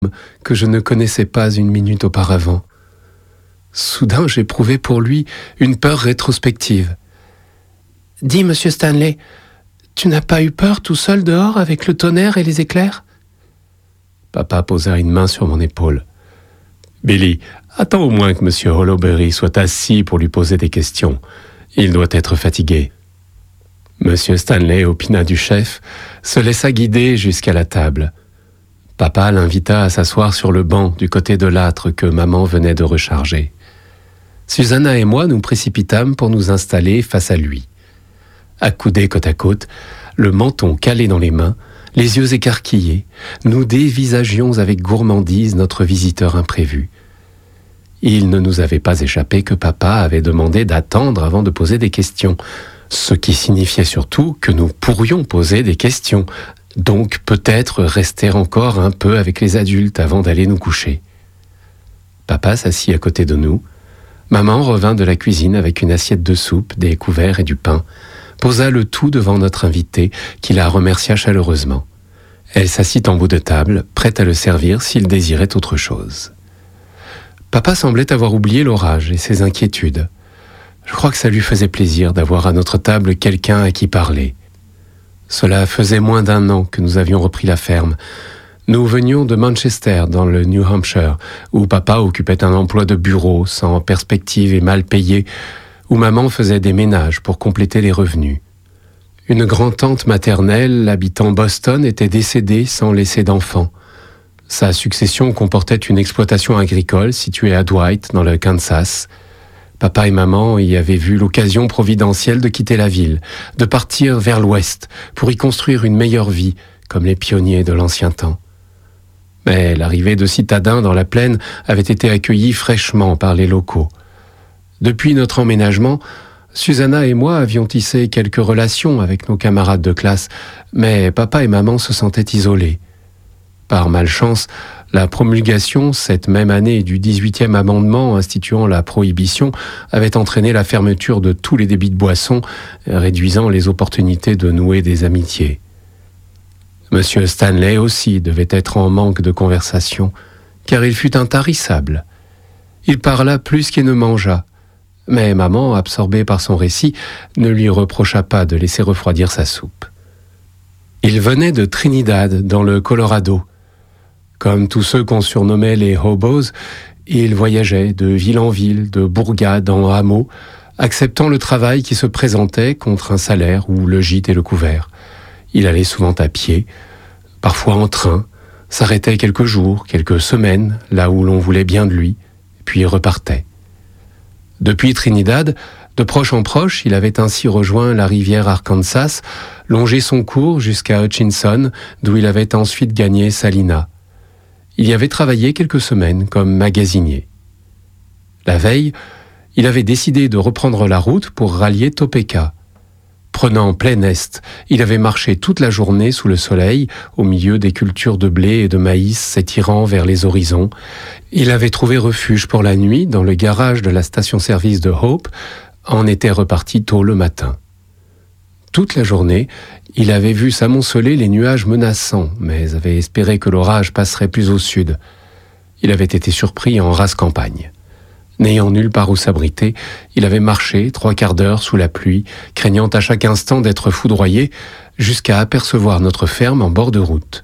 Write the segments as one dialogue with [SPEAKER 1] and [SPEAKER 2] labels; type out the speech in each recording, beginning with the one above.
[SPEAKER 1] que je ne connaissais pas une minute auparavant. Soudain, j'éprouvais pour lui une peur rétrospective. « Dis, monsieur Stanley, tu n'as pas eu peur tout seul dehors avec le tonnerre et les éclairs ?» Papa posa une main sur mon épaule. « Billy, attends au moins que monsieur Hollowberry soit assis pour lui poser des questions. Il doit être fatigué. » Monsieur Stanley opina du chef, se laissa guider jusqu'à la table. Papa l'invita à s'asseoir sur le banc du côté de l'âtre que maman venait de recharger. Susanna et moi nous précipitâmes pour nous installer face à lui. Accoudés côte à côte, le menton calé dans les mains, les yeux écarquillés, nous dévisagions avec gourmandise notre visiteur imprévu. Il ne nous avait pas échappé que papa avait demandé d'attendre avant de poser des questions, ce qui signifiait surtout que nous pourrions poser des questions, donc peut-être rester encore un peu avec les adultes avant d'aller nous coucher. Papa s'assit à côté de nous. Maman revint de la cuisine avec une assiette de soupe, des couverts et du pain, posa le tout devant notre invité, qui la remercia chaleureusement. Elle s'assit en bout de table, prête à le servir s'il désirait autre chose. Papa semblait avoir oublié l'orage et ses inquiétudes. Je crois que ça lui faisait plaisir d'avoir à notre table quelqu'un à qui parler. Cela faisait moins d'1 an que nous avions repris la ferme. Nous venions de Manchester, dans le New Hampshire, où papa occupait un emploi de bureau, sans perspective et mal payé, où maman faisait des ménages pour compléter les revenus. Une grand-tante maternelle, habitant Boston, était décédée sans laisser d'enfants. Sa succession comportait une exploitation agricole située à Dwight, dans le Kansas. Papa et maman y avaient vu l'occasion providentielle de quitter la ville, de partir vers l'ouest pour y construire une meilleure vie, comme les pionniers de l'ancien temps. Mais l'arrivée de citadins dans la plaine avait été accueillie fraîchement par les locaux. Depuis notre emménagement, Susanna et moi avions tissé quelques relations avec nos camarades de classe, mais papa et maman se sentaient isolés. Par malchance, la promulgation, cette même année, du 18e amendement instituant la prohibition avait entraîné la fermeture de tous les débits de boissons, réduisant les opportunités de nouer des amitiés. Monsieur Stanley aussi devait être en manque de conversation, car il fut intarissable. Il parla plus qu'il ne mangea, mais maman, absorbée par son récit, ne lui reprocha pas de laisser refroidir sa soupe. Il venait de Trinidad, dans le Colorado. Comme tous ceux qu'on surnommait les hobos, il voyageait de ville en ville, de bourgade en hameau, acceptant le travail qui se présentait contre un salaire ou le gîte et le couvert. Il allait souvent à pied, parfois en train, s'arrêtait quelques jours, quelques semaines, là où l'on voulait bien de lui, puis repartait. Depuis Trinidad, de proche en proche, il avait ainsi rejoint la rivière Arkansas, longé son cours jusqu'à Hutchinson, d'où il avait ensuite gagné Salina. Il y avait travaillé quelques semaines comme magasinier. La veille, il avait décidé de reprendre la route pour rallier Topeka. Prenant plein est, il avait marché toute la journée sous le soleil, au milieu des cultures de blé et de maïs s'étirant vers les horizons. Il avait trouvé refuge pour la nuit dans le garage de la station-service de Hope, en était reparti tôt le matin. Toute la journée, il avait vu s'amonceler les nuages menaçants, mais avait espéré que l'orage passerait plus au sud. Il avait été surpris en rase campagne. N'ayant nulle part où s'abriter, il avait marché 3/4 d'heure sous la pluie, craignant à chaque instant d'être foudroyé, jusqu'à apercevoir notre ferme en bord de route.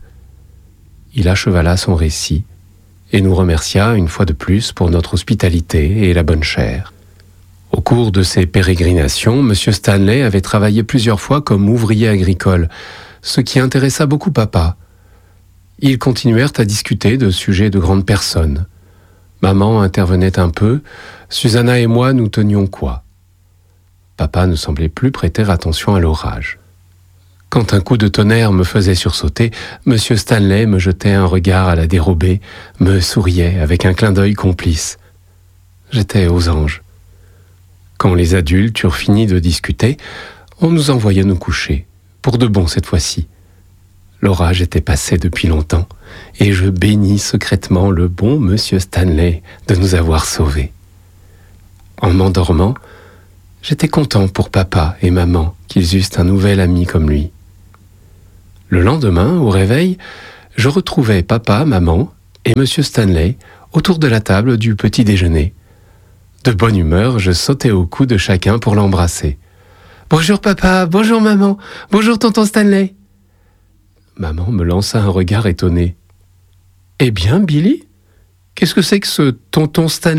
[SPEAKER 1] Il achevala son récit et nous remercia une fois de plus pour notre hospitalité et la bonne chère. Au cours de ses pérégrinations, M. Stanley avait travaillé plusieurs fois comme ouvrier agricole, ce qui intéressa beaucoup papa. Ils continuèrent à discuter de sujets de grandes personnes. Maman intervenait un peu, Susanna et moi nous tenions quoi. Papa ne semblait plus prêter attention à l'orage. Quand un coup de tonnerre me faisait sursauter, M. Stanley me jetait un regard à la dérobée, me souriait avec un clin d'œil complice. J'étais aux anges. Quand les adultes eurent fini de discuter, on nous envoya nous coucher, pour de bon cette fois-ci. L'orage était passé depuis longtemps, et je bénis secrètement le bon monsieur Stanley de nous avoir sauvés. En m'endormant, j'étais content pour papa et maman qu'ils eussent un nouvel ami comme lui. Le lendemain, au réveil, je retrouvais papa, maman et M. Stanley autour de la table du petit déjeuner. De bonne humeur, je sautais au cou de chacun pour l'embrasser. « Bonjour papa, bonjour maman, bonjour tonton Stanley !» Maman me lança un regard étonné. « Eh bien, Billy, qu'est-ce que c'est que ce tonton Stanley ?»«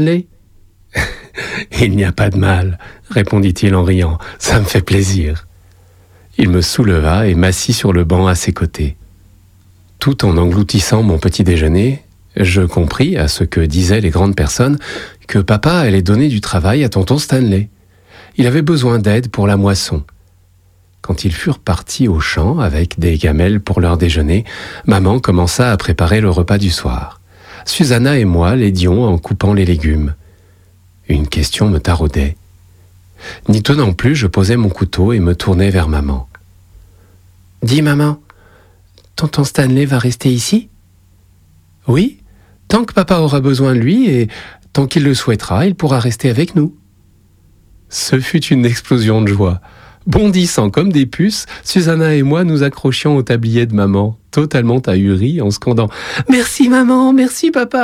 [SPEAKER 1] Il n'y a pas de mal, » répondit-il en riant, « ça me fait plaisir. » Il me souleva et m'assit sur le banc à ses côtés. Tout en engloutissant mon petit déjeuner, je compris, à ce que disaient les grandes personnes, que papa allait donner du travail à tonton Stanley. Il avait besoin d'aide pour la moisson. Quand ils furent partis au champ avec des gamelles pour leur déjeuner, maman commença à préparer le repas du soir. Susanna et moi l'aidions en coupant les légumes. Une question me taraudait. N'y tenant plus, je posai mon couteau et me tournai vers maman. « Dis maman, tonton Stanley va rester ici ? » ?»« Oui, tant que papa aura besoin de lui et tant qu'il le souhaitera, il pourra rester avec nous. » Ce fut une explosion de joie. Bondissant comme des puces, Susanna et moi nous accrochions au tablier de maman, totalement ahuris, en scandant « Merci maman, merci papa !»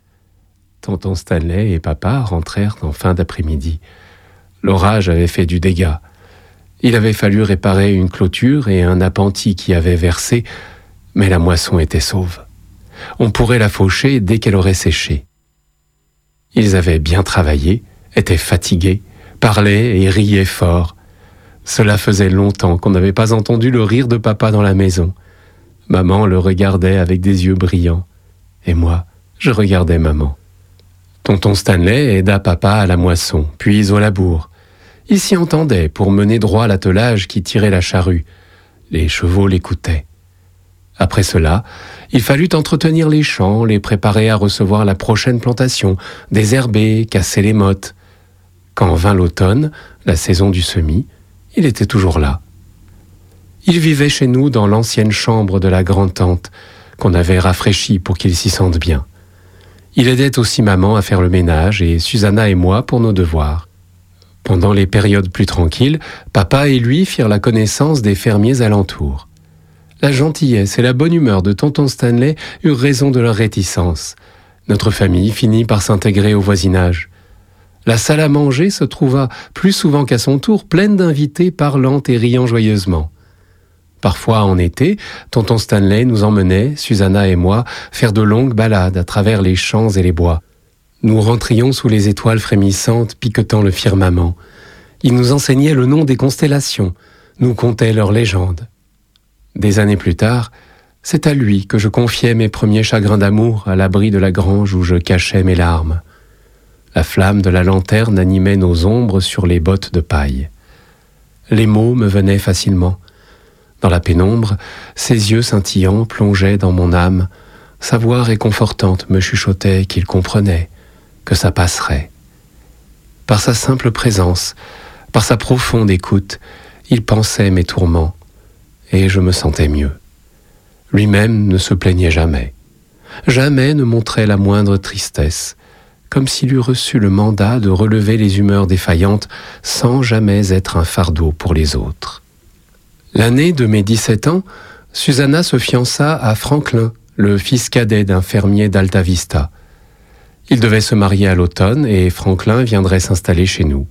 [SPEAKER 1] Tonton Stanley et papa rentrèrent en fin d'après-midi. L'orage avait fait du dégât. Il avait fallu réparer une clôture et un appentis qui avait versé, mais la moisson était sauve. On pourrait la faucher dès qu'elle aurait séché. Ils avaient bien travaillé, étaient fatigués, parlaient et riaient fort. Cela faisait longtemps qu'on n'avait pas entendu le rire de papa dans la maison. Maman le regardait avec des yeux brillants. Et moi, je regardais maman. Tonton Stanley aida papa à la moisson, puis au labour. Il s'y entendait pour mener droit l'attelage qui tirait la charrue. Les chevaux l'écoutaient. Après cela, il fallut entretenir les champs, les préparer à recevoir la prochaine plantation, désherber, casser les mottes. Quand vint l'automne, la saison du semis, il était toujours là. Il vivait chez nous dans l'ancienne chambre de la grand-tante, qu'on avait rafraîchie pour qu'il s'y sente bien. Il aidait aussi maman à faire le ménage et Susanna et moi pour nos devoirs. Pendant les périodes plus tranquilles, papa et lui firent la connaissance des fermiers alentours. La gentillesse et la bonne humeur de tonton Stanley eurent raison de leur réticence. Notre famille finit par s'intégrer au voisinage. La salle à manger se trouva plus souvent qu'à son tour pleine d'invités parlant et riant joyeusement. Parfois, en été, tonton Stanley nous emmenait, Susanna et moi, faire de longues balades à travers les champs et les bois. Nous rentrions sous les étoiles frémissantes piquetant le firmament. Il nous enseignait le nom des constellations, nous contait leurs légendes. Des années plus tard, c'est à lui que je confiais mes premiers chagrins d'amour à l'abri de la grange où je cachais mes larmes. La flamme de la lanterne animait nos ombres sur les bottes de paille. Les mots me venaient facilement. Dans la pénombre, ses yeux scintillants plongeaient dans mon âme. Sa voix réconfortante me chuchotait qu'il comprenait, que ça passerait. Par sa simple présence, par sa profonde écoute, il pensait mes tourments, et je me sentais mieux. Lui-même ne se plaignait jamais. Jamais ne montrait la moindre tristesse, comme s'il eût reçu le mandat de relever les humeurs défaillantes sans jamais être un fardeau pour les autres. L'année de mes 17 ans, Susanna se fiança à Franklin, le fils cadet d'un fermier d'Alta Vista. Il devait se marier à l'automne et Franklin viendrait s'installer chez nous.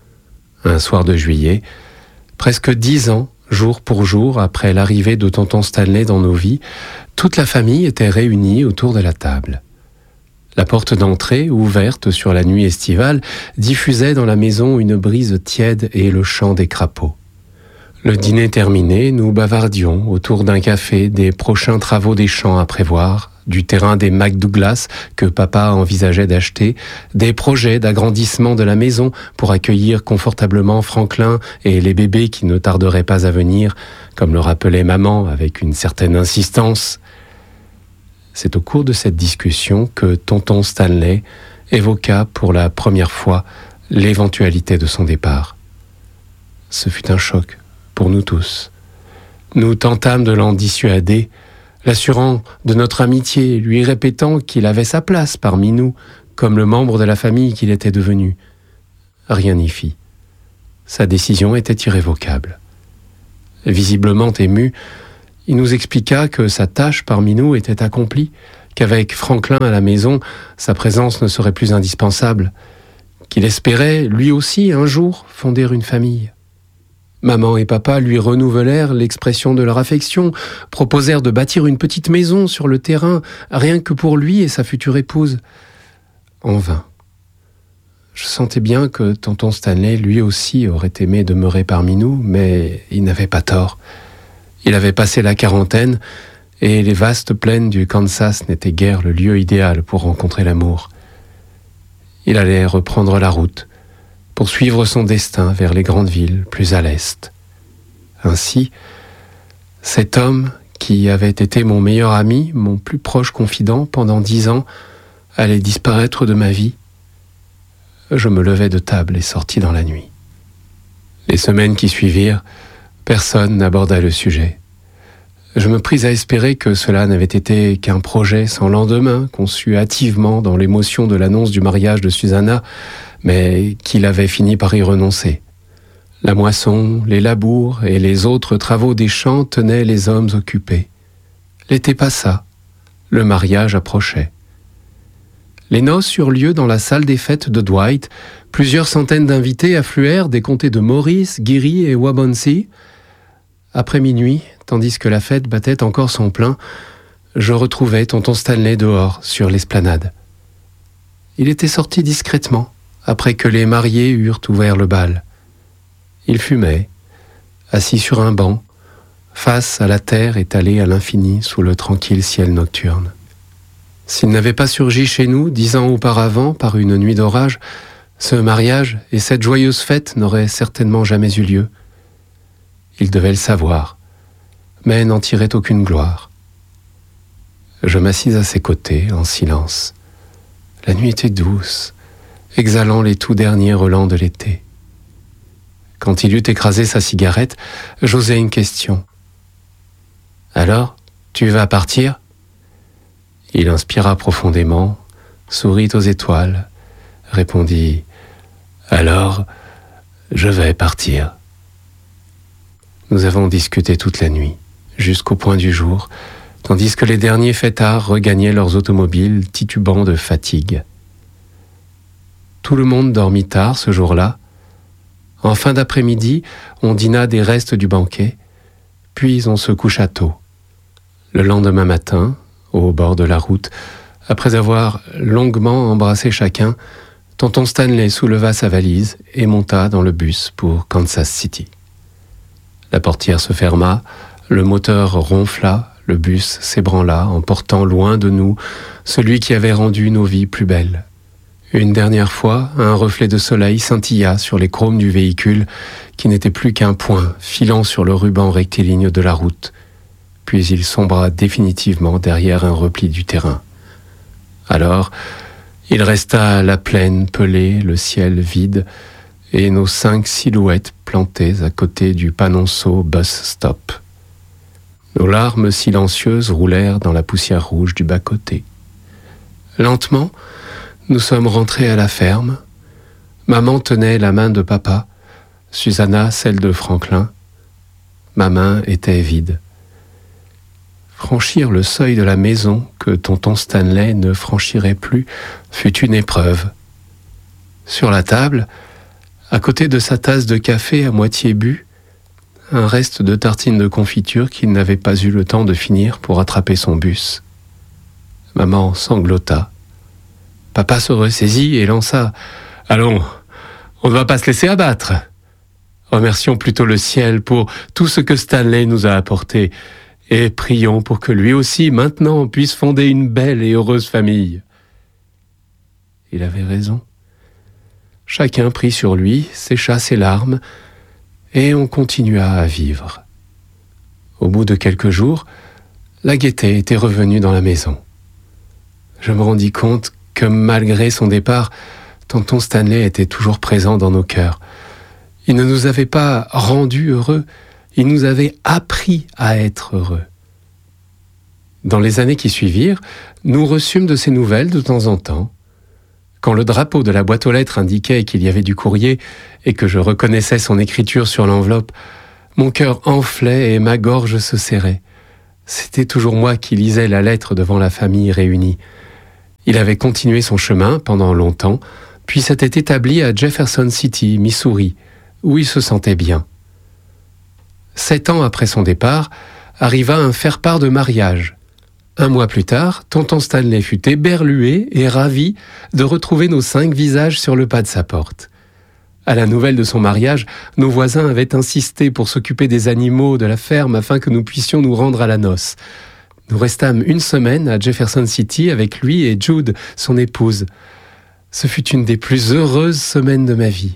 [SPEAKER 1] Un soir de juillet, presque 10 ans, jour pour jour, après l'arrivée de tonton Stanley dans nos vies, toute la famille était réunie autour de la table. La porte d'entrée, ouverte sur la nuit estivale, diffusait dans la maison une brise tiède et le chant des crapauds. Le dîner terminé, nous bavardions autour d'un café des prochains travaux des champs à prévoir, du terrain des McDouglas que papa envisageait d'acheter, des projets d'agrandissement de la maison pour accueillir confortablement Franklin et les bébés qui ne tarderaient pas à venir, comme le rappelait maman avec une certaine insistance. C'est au cours de cette discussion que tonton Stanley évoqua pour la première fois l'éventualité de son départ. Ce fut un choc pour nous tous. Nous tentâmes de l'en dissuader, l'assurant de notre amitié, lui répétant qu'il avait sa place parmi nous, comme le membre de la famille qu'il était devenu. Rien n'y fit. Sa décision était irrévocable. Visiblement ému, il nous expliqua que sa tâche parmi nous était accomplie, qu'avec Franklin à la maison, sa présence ne serait plus indispensable, qu'il espérait, lui aussi, un jour, fonder une famille. Maman et papa lui renouvelèrent l'expression de leur affection, proposèrent de bâtir une petite maison sur le terrain, rien que pour lui et sa future épouse. En vain. Je sentais bien que tonton Stanley, lui aussi, aurait aimé demeurer parmi nous, mais il n'avait pas tort. Il avait passé la quarantaine, et les vastes plaines du Kansas n'étaient guère le lieu idéal pour rencontrer l'amour. Il allait reprendre la route, pour suivre son destin vers les grandes villes, plus à l'est. Ainsi, cet homme, qui avait été mon meilleur ami, mon plus proche confident pendant 10 ans, allait disparaître de ma vie. Je me levai de table et sortis dans la nuit. Les semaines qui suivirent, personne n'aborda le sujet. Je me pris à espérer que cela n'avait été qu'un projet sans lendemain, conçu hâtivement dans l'émotion de l'annonce du mariage de Susanna, mais qu'il avait fini par y renoncer. La moisson, les labours et les autres travaux des champs tenaient les hommes occupés. L'été passa, le mariage approchait. Les noces eurent lieu dans la salle des fêtes de Dwight. Plusieurs centaines d'invités affluèrent des comtés de Morris, Geary et Waubonsee. Après minuit, tandis que la fête battait encore son plein, je retrouvai tonton Stanley dehors, sur l'esplanade. Il était sorti discrètement, après que les mariés eurent ouvert le bal. Il fumait, assis sur un banc, face à la terre étalée à l'infini sous le tranquille ciel nocturne. S'il n'avait pas surgi chez nous 10 ans auparavant par une nuit d'orage, ce mariage et cette joyeuse fête n'auraient certainement jamais eu lieu. Il devait le savoir, mais n'en tirait aucune gloire. Je m'assis à ses côtés, en silence. La nuit était douce, exhalant les tout derniers relents de l'été. Quand il eut écrasé sa cigarette, j'osai une question. « Alors, tu vas partir ?» Il inspira profondément, sourit aux étoiles, répondit « Alors, je vais partir. » Nous avons discuté toute la nuit, jusqu'au point du jour, tandis que les derniers fêtards regagnaient leurs automobiles titubants de fatigue. Tout le monde dormit tard ce jour-là. En fin d'après-midi, on dîna des restes du banquet, puis on se coucha tôt. Le lendemain matin, au bord de la route, après avoir longuement embrassé chacun, tonton Stanley souleva sa valise et monta dans le bus pour Kansas City. La portière se ferma, le moteur ronfla, le bus s'ébranla, emportant loin de nous celui qui avait rendu nos vies plus belles. Une dernière fois, un reflet de soleil scintilla sur les chromes du véhicule qui n'était plus qu'un point filant sur le ruban rectiligne de la route. Puis il sombra définitivement derrière un repli du terrain. Alors, il resta la plaine pelée, le ciel vide, et nos 5 silhouettes plantées à côté du panonceau bus stop. Nos larmes silencieuses roulèrent dans la poussière rouge du bas-côté. Lentement, nous sommes rentrés à la ferme. Maman tenait la main de papa, Susanna celle de Franklin. Ma main était vide. Franchir le seuil de la maison que tonton Stanley ne franchirait plus fut une épreuve. Sur la table, à côté de sa tasse de café à moitié bu, un reste de tartine de confiture qu'il n'avait pas eu le temps de finir pour attraper son bus. Maman sanglota. Papa se ressaisit et lança « Allons, on ne va pas se laisser abattre. Remercions plutôt le ciel pour tout ce que Stanley nous a apporté et prions pour que lui aussi, maintenant, puisse fonder une belle et heureuse famille. » Il avait raison. Chacun prit sur lui, sécha ses larmes, et on continua à vivre. Au bout de quelques jours, la gaieté était revenue dans la maison. Je me rendis compte que malgré son départ, tonton Stanley était toujours présent dans nos cœurs. Il ne nous avait pas rendus heureux, il nous avait appris à être heureux. Dans les années qui suivirent, nous reçûmes de ses nouvelles de temps en temps. Quand le drapeau de la boîte aux lettres indiquait qu'il y avait du courrier et que je reconnaissais son écriture sur l'enveloppe, mon cœur enflait et ma gorge se serrait. C'était toujours moi qui lisais la lettre devant la famille réunie. Il avait continué son chemin pendant longtemps, puis s'était établi à Jefferson City, Missouri, où il se sentait bien. 7 ans après son départ, arriva un faire-part de mariage. 1 mois plus tard, tonton Stanley fut éberlué et ravi de retrouver nos 5 visages sur le pas de sa porte. À la nouvelle de son mariage, nos voisins avaient insisté pour s'occuper des animaux de la ferme afin que nous puissions nous rendre à la noce. Nous restâmes 1 semaine à Jefferson City avec lui et Jude, son épouse. Ce fut une des plus heureuses semaines de ma vie.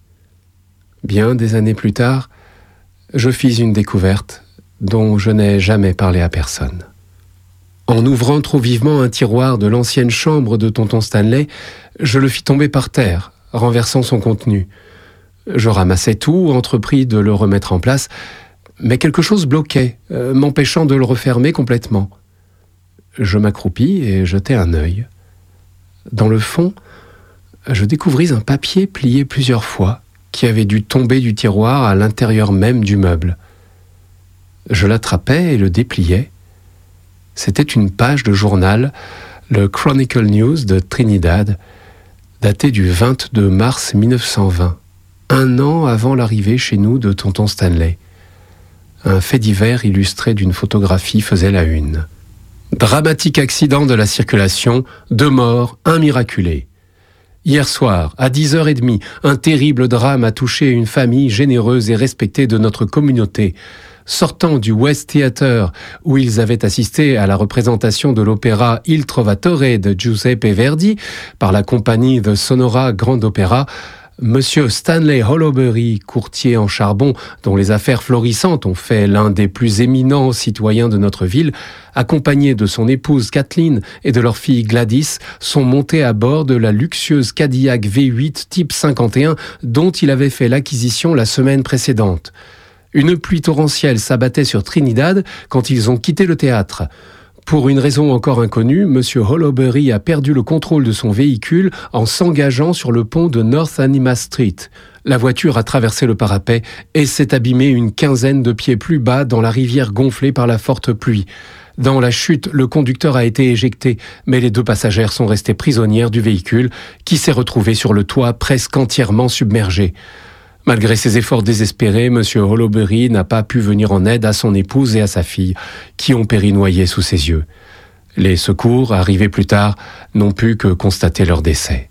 [SPEAKER 1] Bien des années plus tard, je fis une découverte dont je n'ai jamais parlé à personne. En ouvrant trop vivement un tiroir de l'ancienne chambre de tonton Stanley, je le fis tomber par terre, renversant son contenu. Je ramassai tout, entrepris de le remettre en place, mais quelque chose bloquait, m'empêchant de le refermer complètement. Je m'accroupis et jetai un œil. Dans le fond, je découvris un papier plié plusieurs fois, qui avait dû tomber du tiroir à l'intérieur même du meuble. Je l'attrapais et le dépliais. C'était une page de journal, le Chronicle News de Trinidad, daté du 22 mars 1920, 1 an avant l'arrivée chez nous de tonton Stanley. Un fait divers illustré d'une photographie faisait la une. Dramatique accident de la circulation, 2 morts, 1 miraculé. Hier soir, à 10h30, un terrible drame a touché une famille généreuse et respectée de notre communauté. Sortant du West Theatre, où ils avaient assisté à la représentation de l'opéra Il Trovatore de Giuseppe Verdi par la compagnie The Sonora Grand Opera, Monsieur Stanley Hollowbury, courtier en charbon dont les affaires florissantes ont fait l'un des plus éminents citoyens de notre ville, accompagné de son épouse Kathleen et de leur fille Gladys, sont montés à bord de la luxueuse Cadillac V8 Type 51 dont il avait fait l'acquisition la semaine précédente. Une pluie torrentielle s'abattait sur Trinidad quand ils ont quitté le théâtre. Pour une raison encore inconnue, M. Hollowbury a perdu le contrôle de son véhicule en s'engageant sur le pont de North Anima Street. La voiture a traversé le parapet et s'est abîmée une 15aine de pieds plus bas dans la rivière gonflée par la forte pluie. Dans la chute, le conducteur a été éjecté, mais les 2 passagères sont restées prisonnières du véhicule qui s'est retrouvé sur le toit presque entièrement submergé. Malgré ses efforts désespérés, M. Hollowbury n'a pas pu venir en aide à son épouse et à sa fille, qui ont péri noyées sous ses yeux. Les secours, arrivés plus tard, n'ont pu que constater leur décès.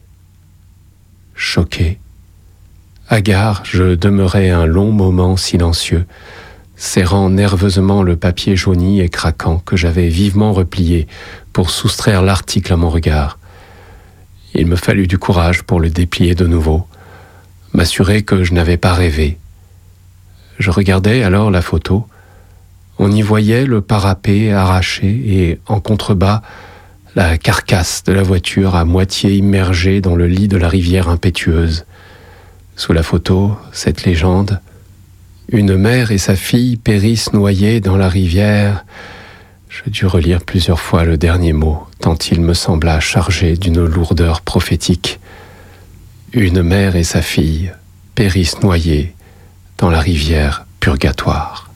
[SPEAKER 1] Choqué, hagard, je demeurai un long moment silencieux, serrant nerveusement le papier jauni et craquant que j'avais vivement replié pour soustraire l'article à mon regard. Il me fallut du courage pour le déplier de nouveau, m'assurer que je n'avais pas rêvé. Je regardais alors la photo. On y voyait le parapet arraché et, en contrebas, la carcasse de la voiture à moitié immergée dans le lit de la rivière impétueuse. Sous la photo, cette légende. Une mère et sa fille périssent noyées dans la rivière. Je dus relire plusieurs fois le dernier mot, tant il me sembla chargé d'une lourdeur prophétique. Une mère et sa fille périssent noyées dans la rivière purgatoire.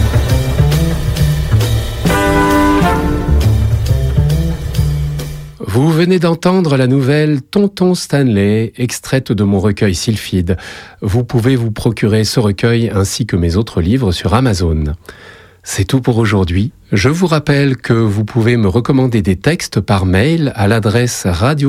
[SPEAKER 1] Vous venez d'entendre la nouvelle Tonton Stanley, extraite de mon recueil Sylphide. Vous pouvez vous procurer ce recueil ainsi que mes autres livres sur Amazon. C'est tout pour aujourd'hui. Je vous rappelle que vous pouvez me recommander des textes par mail à l'adresse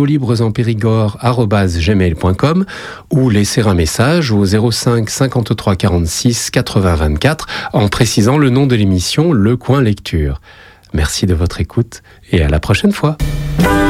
[SPEAKER 1] radiolibresenpérigord@gmail.com ou laisser un message au 05 53 46 80 24 en précisant le nom de l'émission Le Coin Lecture. Merci de votre écoute et à la prochaine fois.